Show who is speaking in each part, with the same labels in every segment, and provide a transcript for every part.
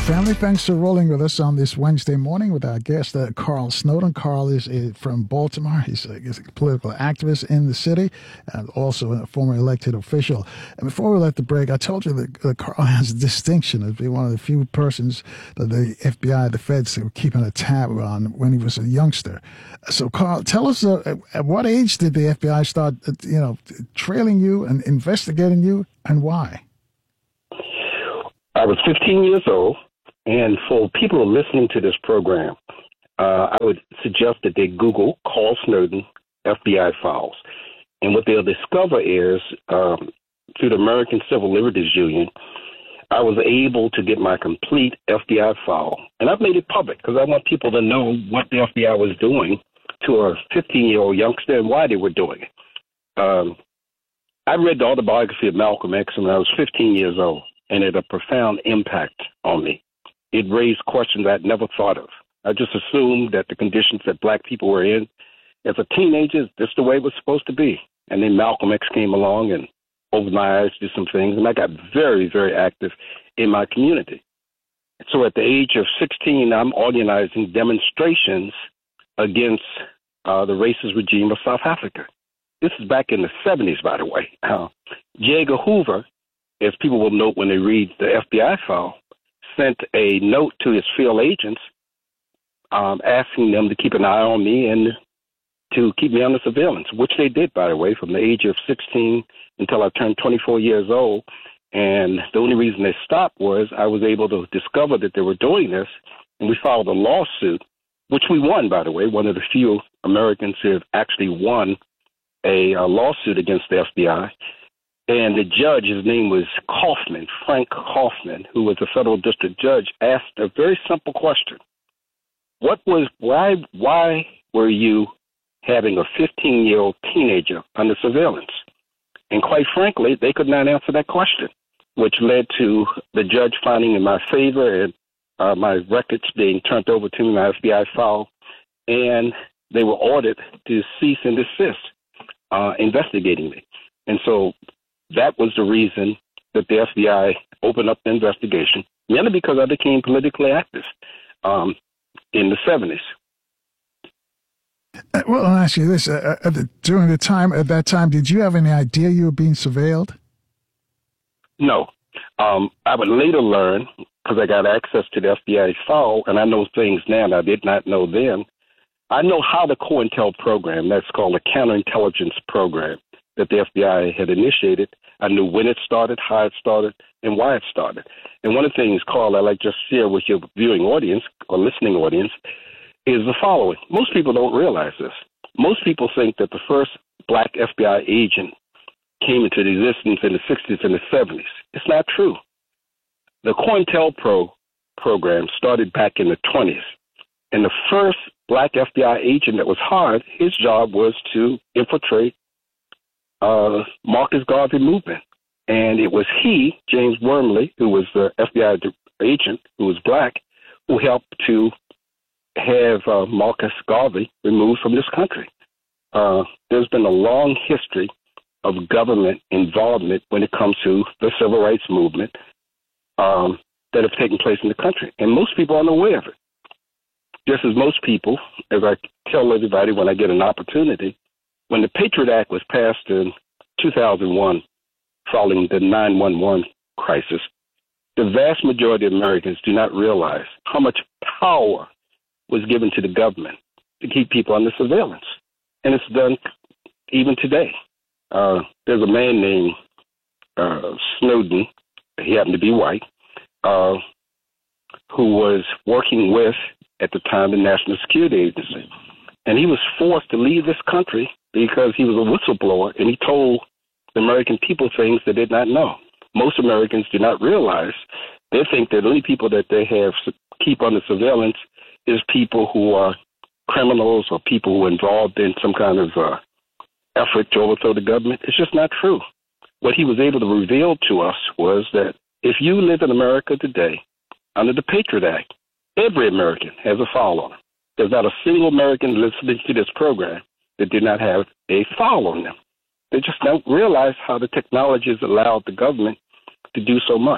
Speaker 1: family. Thanks for rolling with us on this Wednesday morning with our guest, Carl Snowden. Carl is from Baltimore. He's a political activist in the city and also a former elected official. And before we let the break, I told you that Carl has a distinction of being one of the few persons that the FBI, the feds, were keeping a tab on when he was a youngster. So, Carl, tell us, at what age did the FBI start, trailing you and investigating you, and why?
Speaker 2: I was 15 years old. And for people who are listening to this program, I would suggest that they Google Carl Snowden FBI files. And what they'll discover is, through the American Civil Liberties Union, I was able to get my complete FBI file. And I've made it public because I want people to know what the FBI was doing to a 15-year-old youngster and why they were doing it. I read the autobiography of Malcolm X when I was 15 years old, and it had a profound impact on me. It raised questions I'd never thought of. I just assumed that the conditions that black people were in as a teenager, this is the way it was supposed to be. And then Malcolm X came along and opened my eyes to some things, and I got very, very active in my community. So at the age of 16, I'm organizing demonstrations against the racist regime of South Africa. This is back in the 70s, by the way. J. Edgar Hoover, as people will note when they read the FBI file, sent a note to his field agents asking them to keep an eye on me and to keep me under surveillance, which they did, by the way, from the age of 16 until I turned 24 years old. And the only reason they stopped was I was able to discover that they were doing this, and we filed a lawsuit, which we won, by the way, one of the few Americans who have actually won a lawsuit against the FBI. And the judge, his name was Kaufman, Frank Kaufman, who was a federal district judge, asked a very simple question. Why were you having a 15-year-old teenager under surveillance? And quite frankly, they could not answer that question, which led to the judge finding in my favor and my records being turned over to me, my FBI file, and they were ordered to cease and desist investigating me. And so that was the reason that the FBI opened up the investigation, mainly because I became politically active in the 70s.
Speaker 1: Well, I'll ask you this. During at that time, did you have any idea you were being surveilled?
Speaker 2: No. I would later learn, because I got access to the FBI file, and I know things now that I did not know then. I know how the COINTEL program, that's called a counterintelligence program, that the FBI had initiated. I knew when it started, how it started, and why it started. And one of the things, Carl, I'd like to share with your viewing audience or listening audience is the following. Most people don't realize this. Most people think that the first black FBI agent came into existence in the 60s and the 70s. It's not true. The COINTEL program started back in the 20s. And the first black FBI agent that was hired, his job was to infiltrate Marcus Garvey movement. And it was he, James Wormley, who was the FBI agent, who was black, who helped to have Marcus Garvey removed from this country. There's been a long history of government involvement when it comes to the civil rights movement that have taken place in the country. And most people aren't aware of it. Just as most people, as I tell everybody when I get an opportunity, when the Patriot Act was passed in 2001, following the 9/11 crisis, the vast majority of Americans do not realize how much power was given to the government to keep people under surveillance. And it's done even today. There's a man named Snowden, he happened to be white, who was working with, at the time, the National Security Agency. And he was forced to leave this country because he was a whistleblower, and he told the American people things they did not know. Most Americans do not realize. They think that the only people that they have keep under surveillance is people who are criminals or people who are involved in some kind of effort to overthrow the government. It's just not true. What he was able to reveal to us was that if you live in America today, under the Patriot Act, every American has a file on him. There's not a single American listening to this program that did not have a file on them. They just don't realize how the technology has allowed the government to do so much.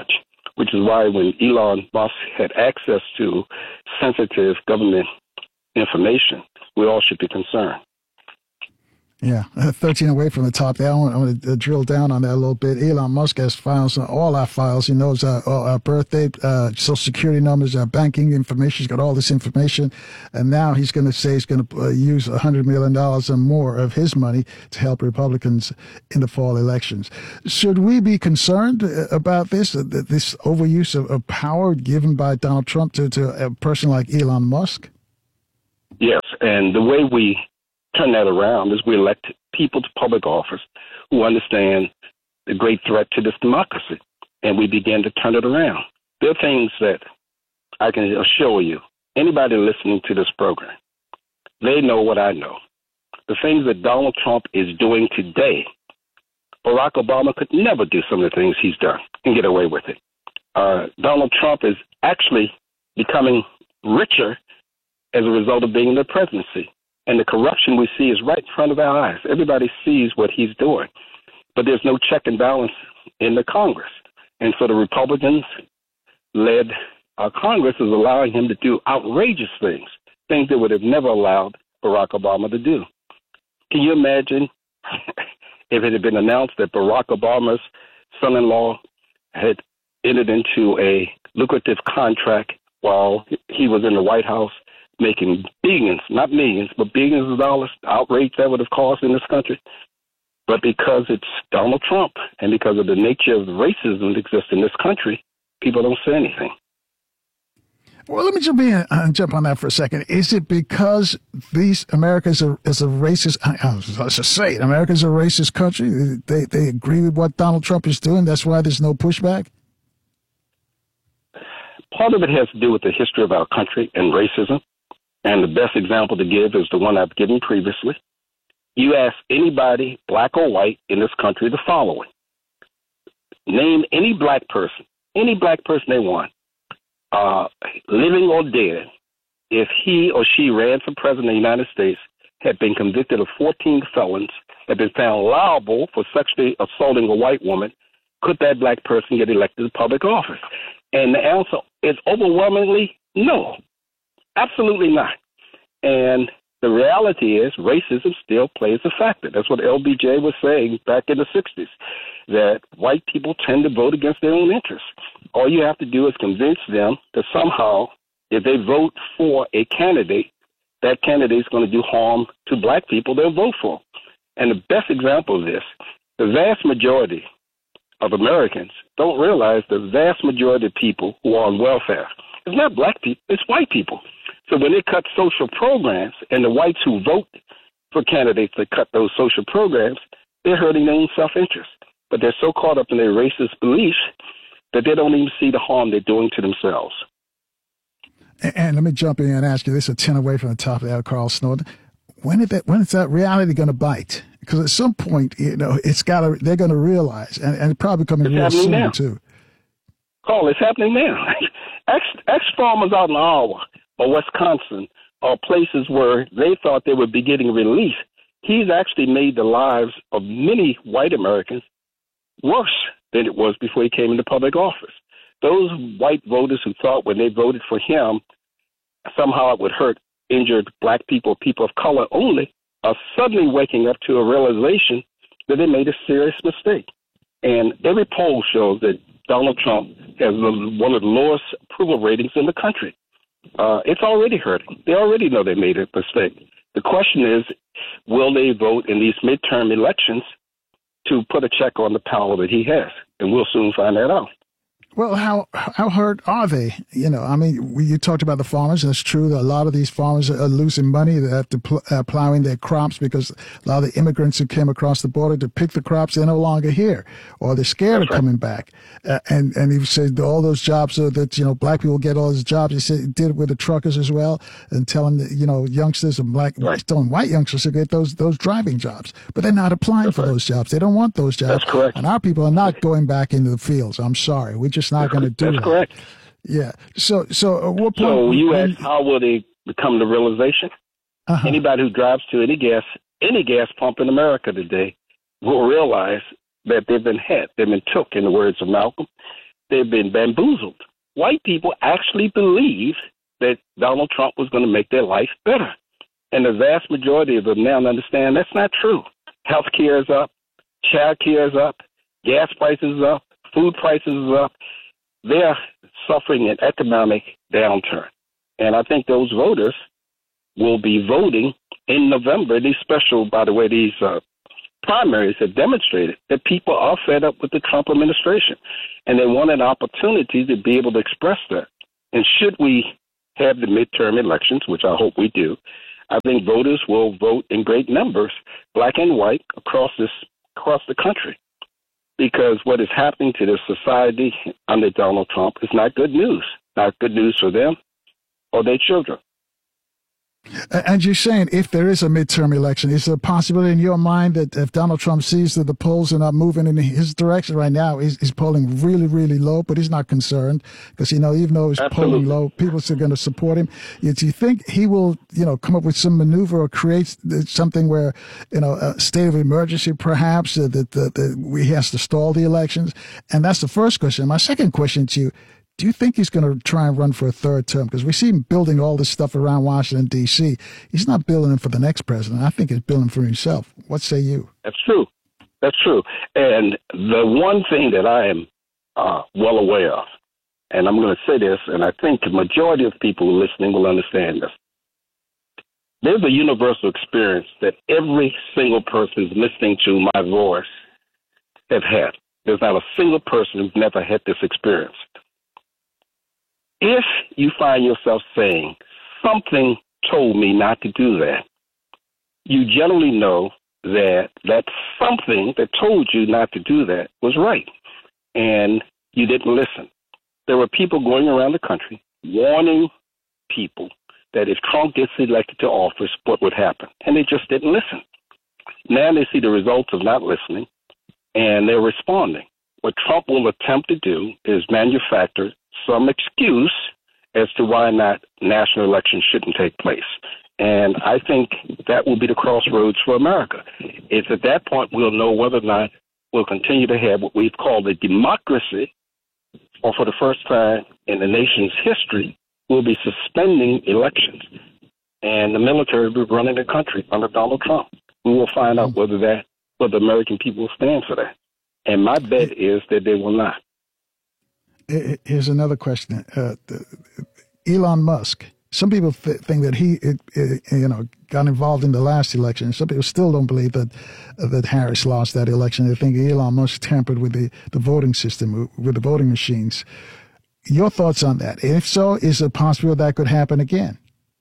Speaker 2: which is why when Elon Musk had access to sensitive government information, we all should be concerned.
Speaker 1: Yeah, 13 away from the top there. I want to drill down on that a little bit. Elon Musk has files on all our files. He knows our birthday, social security numbers, our banking information. He's got all this information. And now he's going to say he's going to use $100 million or more of his money to help Republicans in the fall elections. Should we be concerned about this overuse of power given by Donald Trump to a person like Elon Musk?
Speaker 2: Yes, and the way we turn that around is we elect people to public office who understand the great threat to this democracy, and we begin to turn it around. There are things that I can assure you, anybody listening to this program, they know what I know. The things that Donald Trump is doing today, Barack Obama could never do some of the things he's done and get away with it. Donald Trump is actually becoming richer as a result of being in the presidency. And the corruption we see is right in front of our eyes. Everybody sees what he's doing. But there's no check and balance in the Congress. And so the Republicans-led Congress is allowing him to do outrageous things that would have never allowed Barack Obama to do. Can you imagine if it had been announced that Barack Obama's son-in-law had entered into a lucrative contract while he was in the White House, making billions, not millions, but billions of dollars, outrage that would have caused in this country? But because it's Donald Trump and because of the nature of the racism that exists in this country, people don't say anything.
Speaker 1: Well, let me jump on that for a second. Is it because America is a racist, let's just say it, America's a racist country? They agree with what Donald Trump is doing? That's why there's no pushback?
Speaker 2: Part of it has to do with the history of our country and racism. And the best example to give is the one I've given previously. You ask anybody, black or white, in this country the following. Name any black person they want, living or dead, if he or she ran for president of the United States, had been convicted of 14 felons, had been found liable for sexually assaulting a white woman, could that black person get elected to public office? And the answer is overwhelmingly no. Absolutely not. And the reality is racism still plays a factor. That's what LBJ was saying back in the 60s, that white people tend to vote against their own interests. All you have to do is convince them that somehow, if they vote for a candidate, that candidate is going to do harm to black people they'll vote for. And the best example of this, the vast majority of Americans don't realize the vast majority of people who are on welfare, it's not black people, it's white people. So when they cut social programs and the whites who vote for candidates that cut those social programs, they're hurting their own self-interest. But they're so caught up in their racist beliefs that they don't even see the harm they're doing to themselves.
Speaker 1: And let me jump in and ask you this, a 10 away from the top of that, Carl Snowden. When is that reality going to bite? Because at some point, they're going to realize, and it's probably coming real soon now, too.
Speaker 2: Carl, it's happening now. Ex-farmers out in Iowa or Wisconsin are places where they thought they would be getting relief. He's actually made the lives of many white Americans worse than it was before he came into public office. Those white voters who thought when they voted for him, somehow it would hurt injured black people, people of color only, are suddenly waking up to a realization that they made a serious mistake. And every poll shows that Donald Trump has one of the lowest approval ratings in the country. It's already hurting. They already know they made a mistake. The question is, will they vote in these midterm elections to put a check on the power that he has? And we'll soon find that out.
Speaker 1: Well, how hurt are they? You talked about the farmers, and it's true that a lot of these farmers are losing money. They have to plowing their crops because a lot of the immigrants who came across the border to pick the crops, they're no longer here, or they're scared of coming back. And he said all those jobs that, black people get all those jobs. He said he did it with the truckers as well, and telling youngsters and white youngsters to get those driving jobs. But they're not applying for those jobs. They don't want those jobs.
Speaker 2: That's correct.
Speaker 1: And our people are not going back into the fields. I'm sorry. We just not going to do that.
Speaker 2: That's correct.
Speaker 1: Yeah. So at what point?
Speaker 2: So you ask, how will they become the realization? Anybody who drives to any gas pump in America today will realize that they've been had, they've been took, in the words of Malcolm. they've been bamboozled. White people actually believed that Donald Trump was going to make their life better. And the vast majority of them now understand that's not true. Health care is up, child care is up, gas prices is up, food prices is up. They're suffering an economic downturn. And I think those voters will be voting in November. These primaries have demonstrated that people are fed up with the Trump administration, and they want an opportunity to be able to express that. And should we have the midterm elections, which I hope we do, I think voters will vote in great numbers, black and white, across the country. Because what is happening to this society under Donald Trump is not good news. Not good news for them or their children.
Speaker 1: And you're saying if there is a midterm election, is there a possibility in your mind that if Donald Trump sees that the polls are not moving in his direction right now, he's polling really, really low, but he's not concerned because, even though he's polling low, people are still going to support him. Do you think he will, come up with some maneuver or create something where, a state of emergency perhaps that he has to stall the elections? And that's the first question. My second question to you, do you think he's going to try and run for a third term? Because we see him building all this stuff around Washington, D.C. He's not building it for the next president. I think he's building for himself. What say you?
Speaker 2: That's true. That's true. And the one thing that I am well aware of, and I'm going to say this, and I think the majority of people listening will understand this. There's a universal experience that every single person listening to my voice have had. There's not a single person who's never had this experience. If you find yourself saying, something told me not to do that, you generally know that that something that told you not to do that was right, and you didn't listen. There were people going around the country warning people that if Trump gets elected to office, what would happen, and they just didn't listen. Now they see the results of not listening, and they're responding. What Trump will attempt to do is manufacture some excuse as to why not national elections shouldn't take place. And I think that will be the crossroads for America. It's at that point we'll know whether or not we'll continue to have what we've called a democracy, or for the first time in the nation's history, we'll be suspending elections. And the military will be running the country under Donald Trump. We will find out whether the American people will stand for that. And my bet is that they will not.
Speaker 1: Here's another question. Elon Musk. Some people think that he, got involved in the last election. Some people still don't believe that Harris lost that election. They think Elon Musk tampered with the voting system, with the voting machines. Your thoughts on that? If so, is it possible that could happen again?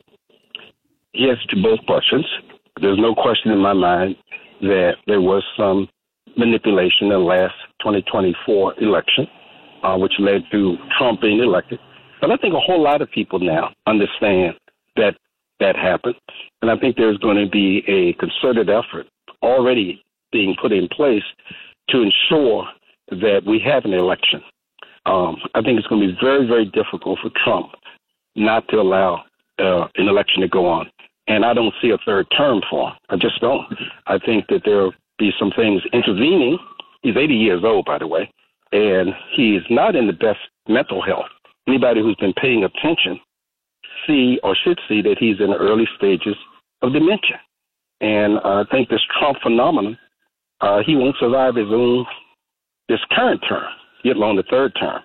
Speaker 2: Yes, to both questions. There's no question in my mind that there was some manipulation in the last 2024 election, which led to Trump being elected. But I think a whole lot of people now understand that that happened. And I think there's going to be a concerted effort already being put in place to ensure that we have an election. I think it's going to be very, very difficult for Trump not to allow an election to go on. And I don't see a third term for him. I just don't. I think that there'll be some things intervening. He's 80 years old, by the way, and he's not in the best mental health. Anybody who's been paying attention see or should see that he's in the early stages of dementia. And I think this Trump phenomenon, he won't survive this current term, let alone the third term.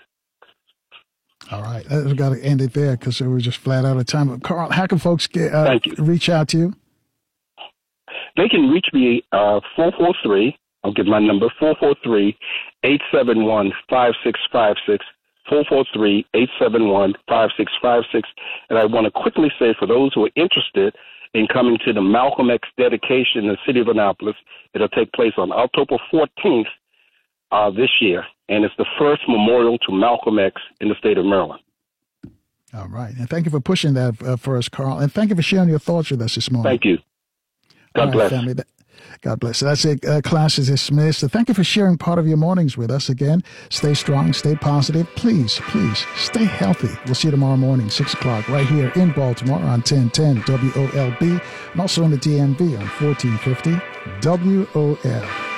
Speaker 1: All right. We've got to end it there because we're just flat out of time. But Carl, how can folks reach out to you?
Speaker 2: They can reach me 443. I'll give my number, 443-871-5656. 443-871-5656. And I want to quickly say for those who are interested in coming to the Malcolm X dedication in the city of Annapolis, it'll take place on October 14th this year. And it's the first memorial to Malcolm X in the state of Maryland.
Speaker 1: All right. And thank you for pushing that for us, Carl. And thank you for sharing your thoughts with us this morning.
Speaker 2: Thank you. God bless.
Speaker 1: Family. God bless. That's it. Class is dismissed. So thank you for sharing part of your mornings with us. Again, stay strong, stay positive. Please, please stay healthy. We'll see you tomorrow morning, 6 o'clock, right here in Baltimore on 1010 WOLB and also in the DMV on 1450 WOL.